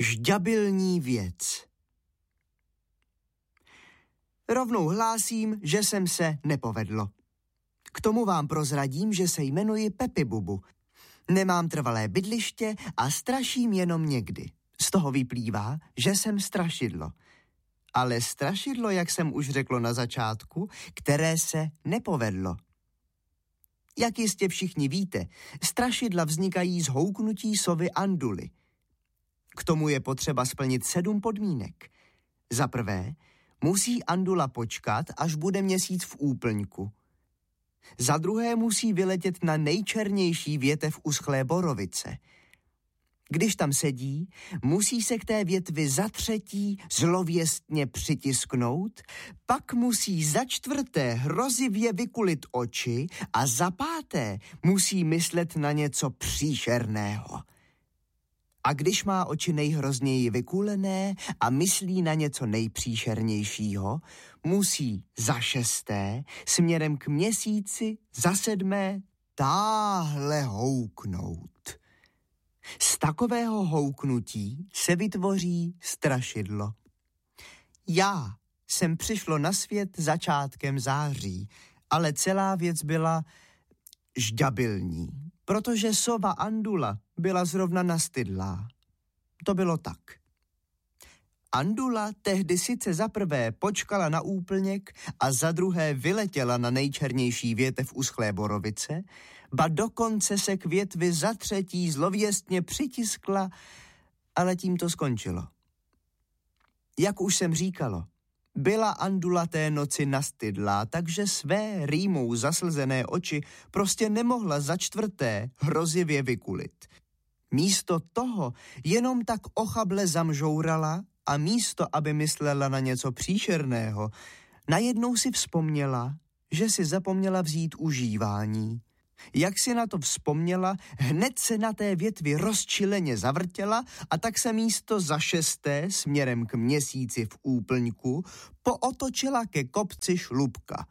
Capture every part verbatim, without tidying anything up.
Žďabilní věc. Rovnou hlásím, že jsem se nepovedlo. K tomu vám prozradím, že se jmenuji Pepi Bubu. Nemám trvalé bydliště a straším jenom někdy. Z toho vyplývá, že jsem strašidlo. Ale strašidlo, jak jsem už řekl na začátku, které se nepovedlo. Jak jistě všichni víte, strašidla vznikají z houknutí sovy Anduly. K tomu je potřeba splnit sedm podmínek. Za prvé, musí Andula počkat, až bude měsíc v úplňku. Za druhé musí vyletět na nejčernější větev uschlé borovice. Když tam sedí, musí se k té větvi za třetí zlověstně přitisknout, pak musí za čtvrté hrozivě vykulit oči a za páté musí myslet na něco příšerného. A když má oči nejhrozněji vykulené a myslí na něco nejpříšernějšího, musí za šesté směrem k měsíci, za sedmé táhle houknout. Z takového houknutí se vytvoří strašidlo. Já jsem přišlo na svět začátkem září, ale celá věc byla žďabilní, protože sova Andula byla zrovna nastydlá. To bylo tak. Andula tehdy sice za prvé počkala na úplněk a za druhé vyletěla na nejčernější větev uschlé borovice, ba dokonce se k větvi za třetí zlověstně přitiskla, ale tím to skončilo. Jak už jsem říkalo, byla Andula té noci nastydlá, takže své rýmou zaslzené oči prostě nemohla za čtvrté hrozivě vykulit. Místo toho jenom tak ochable zamžourala a místo, aby myslela na něco příšerného, najednou si vzpomněla, že si zapomněla vzít užívání. Jak si na to vzpomněla, hned se na té větvi rozčileně zavrtěla a tak se místo za šesté směrem k měsíci v úplňku pootočila ke kopci Šlupka.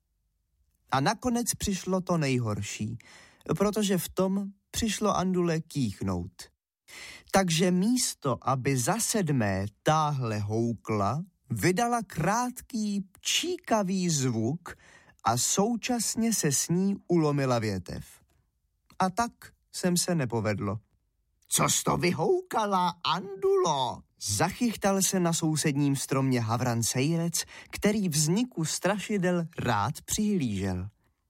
A nakonec přišlo to nejhorší, protože v tom přišlo Andule kýchnout. Takže místo, aby za sedmé táhle houkla, vydala krátký pčíkavý zvuk a současně se s ní ulomila větev. A tak jsem se nepovedlo. Co jsi to vyhoukala, Andulo? Zachychtal se na sousedním stromě havran sejrec, který vzniku strašidel rád přihlížel.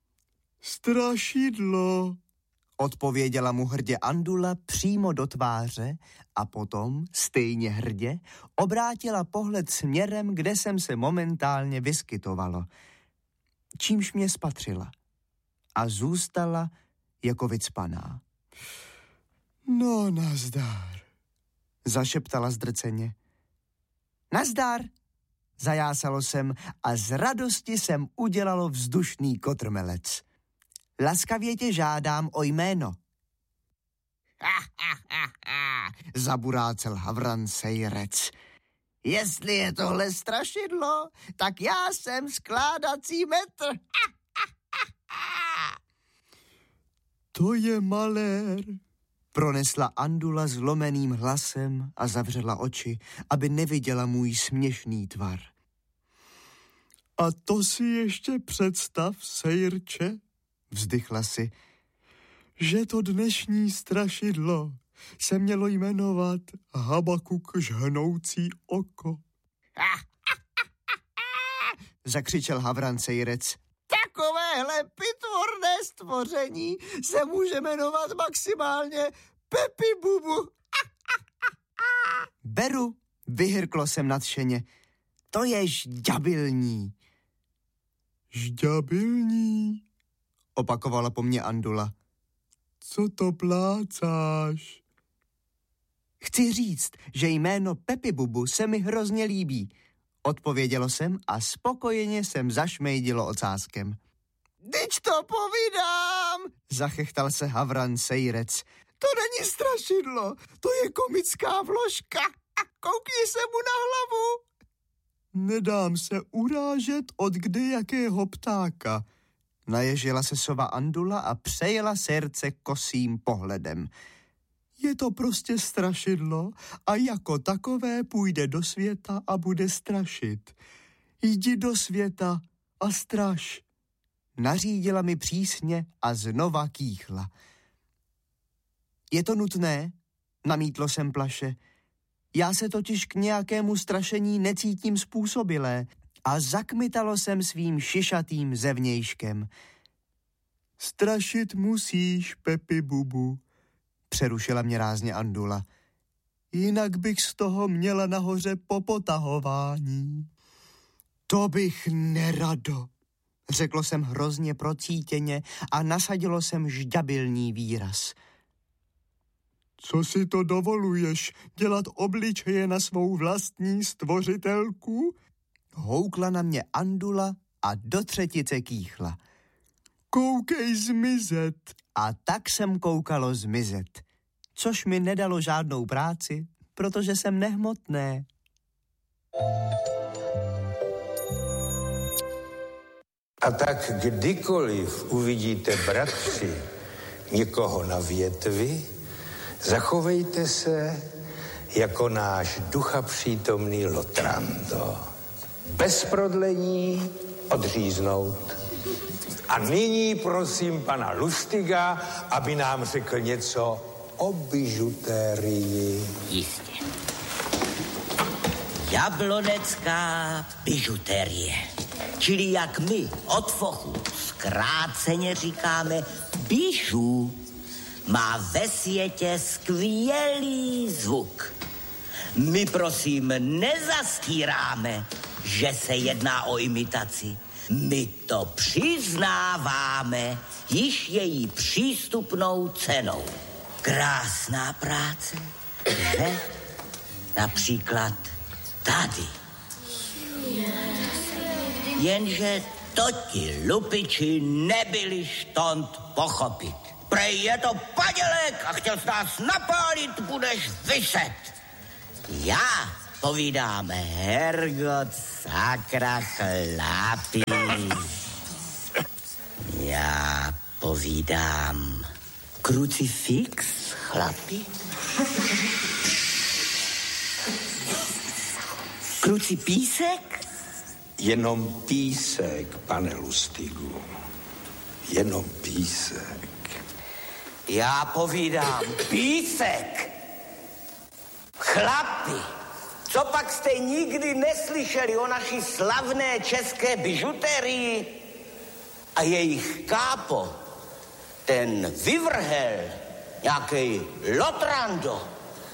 Strašidlo, odpověděla mu hrdě Andula přímo do tváře a potom, stejně hrdě, obrátila pohled směrem, kde jsem se momentálně vyskytovalo. Čímž mě spatřila a zůstala jako vycpaná. No, nazdar, zašeptala zdrceně. Nazdar, zajásalo jsem a z radosti jsem udělalo vzdušný kotrmelec. Laskavě tě žádám o jméno. Ha, ha, ha, ha, zaburácel havran sejrec. Jestli je tohle strašidlo, tak já jsem skládací metr. Ha, ha, ha, ha. To je malér, pronesla Andula zlomeným hlasem a zavřela oči, aby neviděla můj směšný tvar. A to si ještě představ, sejrče, vzdychla si, že to dnešní strašidlo se mělo jmenovat Habakuk žhnoucí oko. Zakřičel havran sejrec. Takovéhle pitvorné stvoření se může jmenovat maximálně Pepi Bubu. Beru, vyhrklo jsem nadšeně. To je žďabilní. Žďabilní, opakovala po mně Andula. Co to plácáš? Chci říct, že jméno Pepi Bubu se mi hrozně líbí, odpovědělo jsem a spokojeně jsem zašmejdilo ocáskem. Dyť to povídám, zachechtal se havran sejrec. To není strašidlo, to je komická vložka. Koukni se mu na hlavu. Nedám se urážet od kdejakého ptáka, naježila se sova Andula a přejela srdce kosým pohledem. Je to prostě strašidlo a jako takové půjde do světa a bude strašit. Jdi do světa a straš. Nařídila mi přísně a znova kýchla. Je to nutné? Namítlo jsem plaše. Já se totiž k nějakému strašení necítím způsobilé a zakmitalo jsem svým šišatým zevnějškem. Strašit musíš, Pepi Bubu, přerušila mě rázně Andula. Jinak bych z toho měla nahoře popotahování. To bych nerado, řeklo jsem hrozně procítěně a nasadilo jsem žďabilní výraz. Co si to dovoluješ, dělat obličeje na svou vlastní stvořitelku? Houkla na mě Andula a do třetice kýchla. Koukej zmizet. A tak jsem koukalo zmizet, což mi nedalo žádnou práci, protože jsem nehmotné. A tak kdykoliv uvidíte, bratři, někoho na větvi, zachovejte se jako náš duchapřítomný Lotrando. Bez prodlení odříznout. A nyní prosím pana Lustiga, aby nám řekl něco o bižutérii. Jistě. Jablonecká bižutérie. Čili jak my od fochu zkráceně říkáme bižu, má ve světě skvělý zvuk. My prosím nezastíráme, že se jedná o imitaci. My to přiznáváme již její přístupnou cenou. Krásná práce, že? Například tady. Jenže to ti lupiči nebyli štont pochopit. Prej je to padělek a chtěl s nás napálit, budeš vyset. Já povídám, Hergot, sakra, chlapi. Já povídám, krucifix, chlapi. Krucipísek? Jenom písek, pane Lustigu. Jenom písek. Já povídám, písek. Chlapi, co pak jste nikdy neslyšeli o naší slavné české bižuterii a jejich kápo, ten vyvrhel, nějaký Lotrando.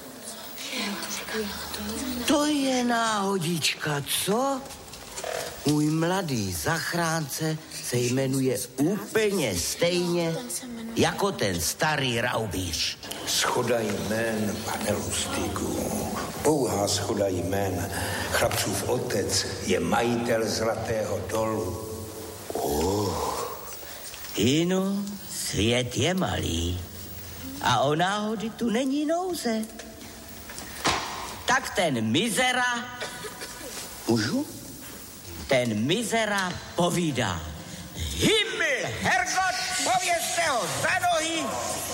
To je náhodička, co? Můj mladý zachránce se jmenuje úplně stejně jako ten starý raubíř. Schoda jmén, pane Lustigu. Pouhá schoda jmén. Chlapcův otec je majitel Zlatého dolu. Oh. Inu, svět je malý a o náhody tu není nouze. Tak ten mizera, můžu? Ten mizera povídá. Himmel, Hergot, povězte ho za nohy.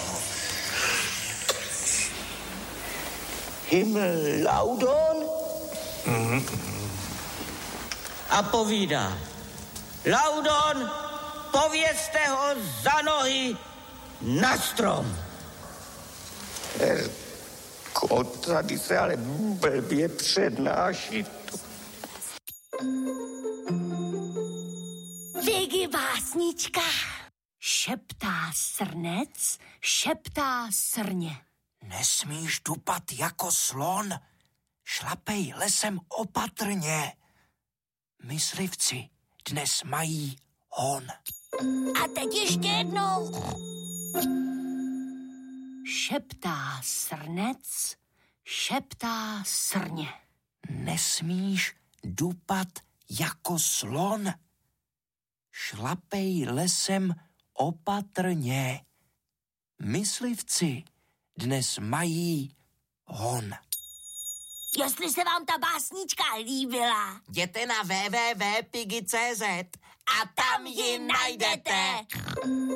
Himmel, Laudon. Mm-hmm. A povídá. Laudon, povězte ho za nohy na strom. Hergot, tady se ale blbě přednáší. Vigi básnička. Šeptá srnec, šeptá srně. Nesmíš dupat jako slon, šlapej lesem opatrně. Myslivci dnes mají hon. A teď ještě jednou. Šeptá srnec, šeptá srně. Nesmíš dupat jako slon, šlapej lesem opatrně. Myslivci dnes mají hon. Jestli se vám ta básnička líbila, Jděte na w w w tečka pigi tečka cz a tam ji najdete.